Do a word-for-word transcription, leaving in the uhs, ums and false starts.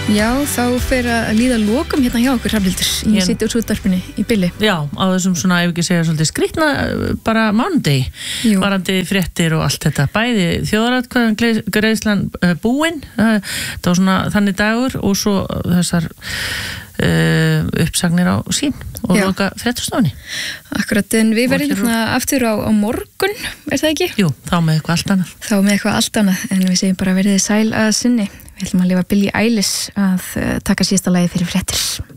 Já, þá fer að líða lokum hérna hjá okkur, Hrafnhildur, í Sýtúrsútvarpinu í bili. Já, á þessum svona, ef ekki segja svolítið skrýtna, bara mánudegi, varandi fréttir og allt þetta. Bæði þjóðaratkvæðan greiðslan búin, það var svona þannig dagur og svo þessar uh, uppsagnir á sín og loka fréttastofunni. Akkurat, en við verðum hérna aftur á, á morgun, er það ekki? Jú, þá með eitthvað allt annað. Þá með eitthvað allt annað, en við segjum bara verðið sæl að sinni. Við ætlum að lifa Billie Eilish að taka síðasta lagi fyrir fréttir.